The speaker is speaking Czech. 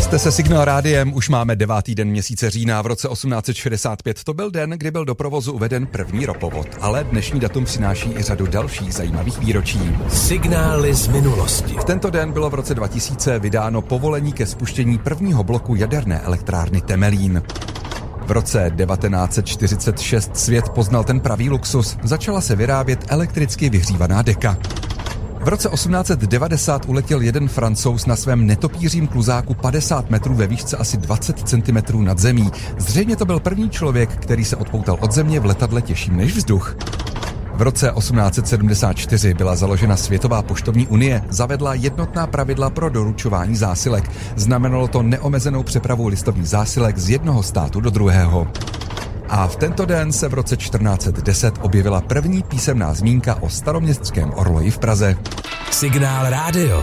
Jste se Signál rádiem, už máme 9. den měsíce října. V roce 1865 to byl den, kdy byl do provozu uveden první ropovod, ale dnešní datum přináší i řadu dalších zajímavých výročí. Signály z minulosti. V tento den bylo v roce 2000 vydáno povolení ke spuštění prvního bloku jaderné elektrárny Temelín. V roce 1946 svět poznal ten pravý luxus. Začala se vyrábět elektricky vyhřívaná deka. V roce 1890 uletěl jeden Francouz na svém netopířím kluzáku 50 metrů ve výšce asi 20 cm nad zemí. Zřejmě to byl první člověk, který se odpoutal od země v letadle těžším než vzduch. V roce 1874 byla založena Světová poštovní unie, zavedla jednotná pravidla pro doručování zásilek. Znamenalo to neomezenou přepravu listovních zásilek z jednoho státu do druhého. A v tento den se v roce 1410 objevila první písemná zmínka o staroměstském orloji v Praze. Signál rádio.